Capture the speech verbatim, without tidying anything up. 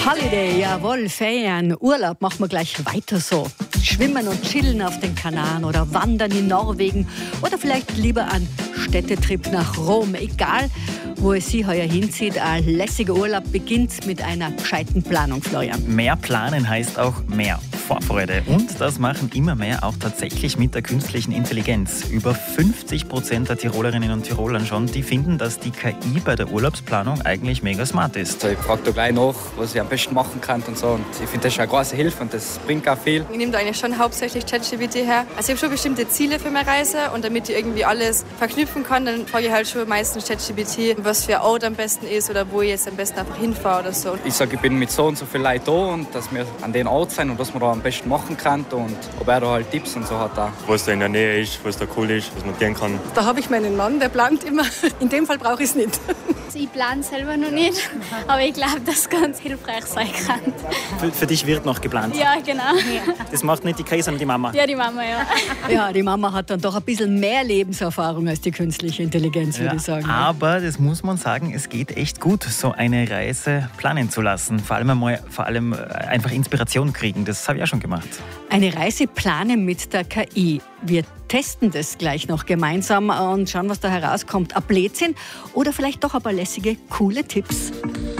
Holiday, jawohl, Ferien, Urlaub, machen wir gleich weiter so. Schwimmen und chillen auf den Kanaren oder wandern in Norwegen oder vielleicht lieber einen Städtetrip nach Rom. Egal, wo es Sie heuer hinzieht, ein lässiger Urlaub beginnt mit einer gescheiten Planung, Florian. Mehr planen heißt auch mehr Vorfreude. Und das machen immer mehr auch tatsächlich mit der künstlichen Intelligenz. Über fünfzig Prozent der Tirolerinnen und Tirolern schon, die finden, dass die K I bei der Urlaubsplanung eigentlich mega smart ist. Also ich frage da gleich nach, was ich am besten machen kann und so. Und ich finde, das ist eine große Hilfe und das bringt auch viel. Ich nehme da eigentlich schon hauptsächlich ChatGPT her. Also ich habe schon bestimmte Ziele für meine Reise und damit ich irgendwie alles verknüpfen kann, dann frage ich halt schon meistens ChatGPT, was für ein Ort am besten ist oder wo ich jetzt am besten einfach hinfahre oder so. Ich sage, ich bin mit so und so viel Leuten da und dass wir an den Ort sind und was man da am besten machen kann und ob er da halt Tipps und so hat. Auch. Was da in der Nähe ist, was da cool ist, was man gehen kann. Da habe ich meinen Mann, der plant immer. In dem Fall brauche ich es nicht. Ich plane selber noch nicht, aber ich glaube, dass es ganz hilfreich sein kann. Für, für dich wird noch geplant? Ja, genau. Das macht nicht die K I, sondern die Mama? Ja, die Mama, ja. Ja, die Mama hat dann doch ein bisschen mehr Lebenserfahrung als die künstliche Intelligenz, würde Ja, ich sagen. aber das muss man sagen, es geht echt gut, so eine Reise planen zu lassen. Vor allem, einmal, vor allem einfach Inspiration kriegen, das habe ich auch schon gemacht. Eine Reise planen mit der K I. Wir testen das gleich noch gemeinsam und schauen, was da herauskommt. Ein Blödsinn oder vielleicht doch ein paar lässige, coole Tipps.